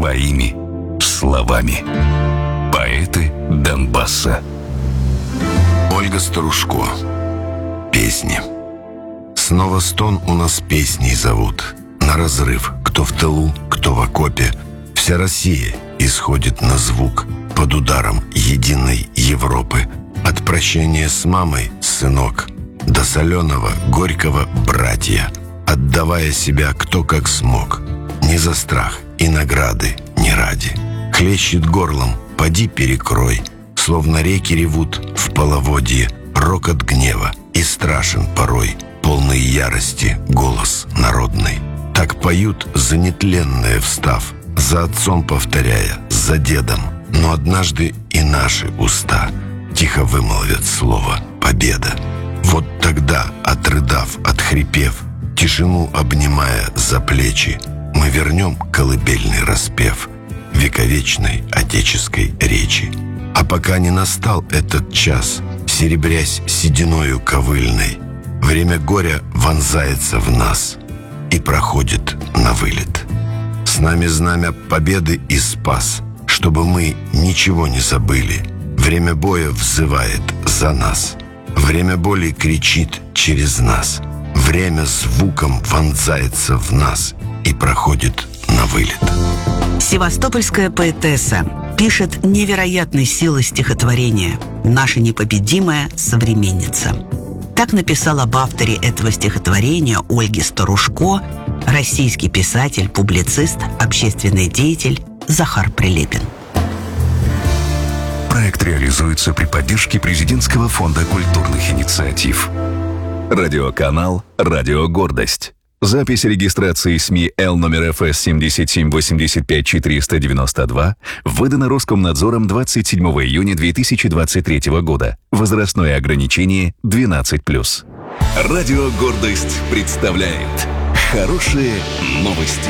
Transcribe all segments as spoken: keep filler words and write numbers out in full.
своими словами. Поэты Донбасса. Ольга Старушко. Песни. Снова стон у нас песней зовут. На разрыв, кто в тылу, кто в окопе. Вся Россия исходит на звук под ударом единой Европы. От прощения с мамой, сынок, до соленого, горького братья, отдавая себя кто как смог. Не за страх и награды, не ради. Хлещет горлом, поди перекрой. Словно реки ревут в половодье, рокот гнева и страшен порой, полный ярости голос народный. Так поют за нетленное встав, за отцом повторяя, за дедом. Но однажды и наши уста тихо вымолвят слово «Победа». Вот тогда, отрыдав, отхрипев, тишину обнимая за плечи, мы вернем колыбельный распев вековечной отеческой речи. А пока не настал этот час, серебрясь сединою ковыльной, время горя вонзается в нас и проходит на вылет. С нами знамя победы и спас, чтобы мы ничего не забыли. Время боя взывает за нас, время боли кричит через нас, время звуком вонзается в нас и проходит на вылет. Севастопольская поэтесса пишет невероятной силы стихотворения «Наша непобедимая современница». Так написал об авторе этого стихотворения Ольге Старушко российский писатель, публицист, общественный деятель Захар Прилепин. Проект реализуется при поддержке Президентского фонда культурных инициатив. Радиоканал «Радио Гордость». Запись регистрации СМИ Л номер Эф Эс семь семь восемь пять четыре девять два выдано Роскомнадзором двадцать седьмого июня две тысячи двадцать третьего года. Возрастное ограничение двенадцать плюс. Радио Гордость представляет хорошие новости.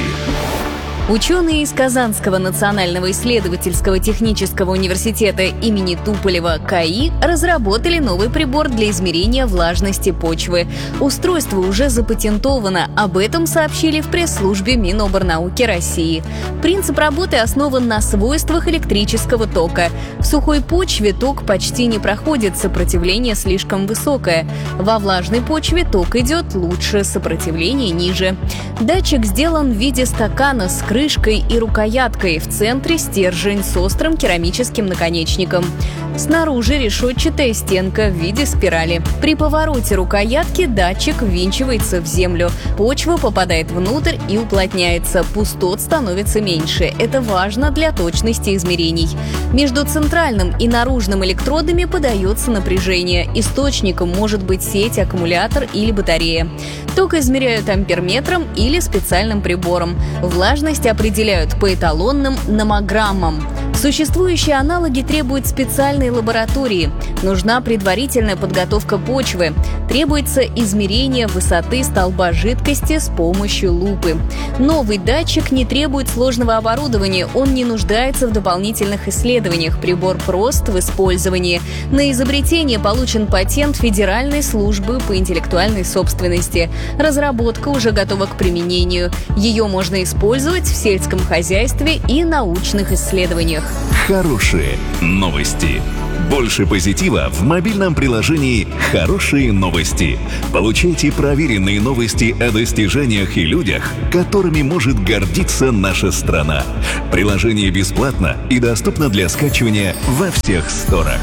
Ученые из Казанского национального исследовательского технического университета имени Туполева КАИ разработали новый прибор для измерения влажности почвы. Устройство уже запатентовано. Об этом сообщили в пресс-службе Миноборнауки России. Принцип работы основан на свойствах электрического тока. В сухой почве ток почти не проходит, сопротивление слишком высокое. Во влажной почве ток идет лучше, сопротивление ниже. Датчик сделан в виде стакана с крышкой и рукояткой. В центре стержень с острым керамическим наконечником. Снаружи решетчатая стенка в виде спирали. При повороте рукоятки датчик ввинчивается в землю. Почва попадает внутрь и уплотняется. Пустот становится меньше. Это важно для точности измерений. Между центральным и наружным электродами подается напряжение. Источником может быть сеть, аккумулятор или батарея. Ток измеряют амперметром или специальным прибором. Влажность определяют по эталонным номограммам. Существующие аналоги требуют специальной лаборатории. Нужна предварительная подготовка почвы. Требуется измерение высоты столба жидкости с помощью лупы. Новый датчик не требует сложного оборудования, он не нуждается в дополнительных исследованиях. Прибор прост в использовании. На изобретение получен патент Федеральной службы по интеллектуальной собственности. Разработка уже готова к применению. Ее можно использовать в сельском хозяйстве и научных исследованиях. Хорошие новости. Больше позитива в мобильном приложении «Хорошие новости». Получайте проверенные новости о достижениях и людях, которыми может гордиться наша страна. Приложение бесплатно и доступно для скачивания во всех сторах.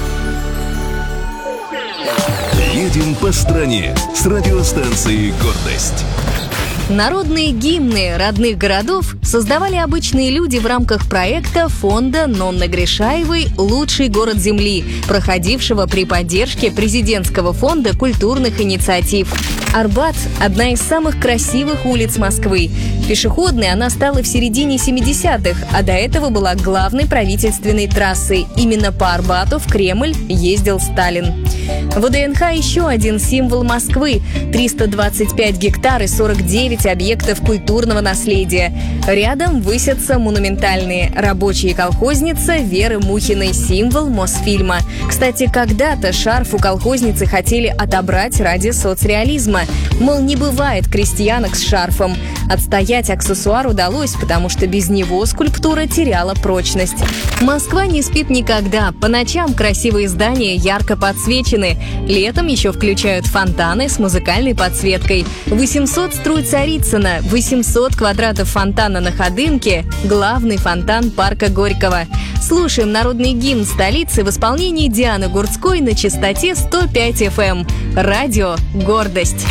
Едем по стране с радиостанцией «Гордость». Народные гимны родных городов создавали обычные люди в рамках проекта фонда Нонны Гришаевой «Лучший город Земли», проходившего при поддержке Президентского фонда культурных инициатив. Арбат – одна из самых красивых улиц Москвы. Пешеходной она стала в середине семидесятых, а до этого была главной правительственной трассой. Именно по Арбату в Кремль ездил Сталин. ВДНХ – еще один символ Москвы. триста двадцать пять гектар и сорок девять объектов культурного наследия. Рядом высятся монументальные рабочие колхозница Веры Мухиной, символ Мосфильма. Кстати, когда-то шарф у колхозницы хотели отобрать ради соцреализма. патриотизма. Мол, не бывает крестьянок с шарфом. Отстоять аксессуар удалось, потому что без него скульптура теряла прочность. Москва не спит никогда. По ночам красивые здания ярко подсвечены. Летом еще включают фонтаны с музыкальной подсветкой. восемьсот струй Царицына, восемьсот квадратов фонтана на Ходынке – главный фонтан парка Горького. Слушаем народный гимн столицы в исполнении Дианы Гурцкой на частоте сто пять эф эм. Радио «Гордость».